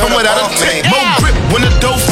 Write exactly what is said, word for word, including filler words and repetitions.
without a tech. More grip when the dough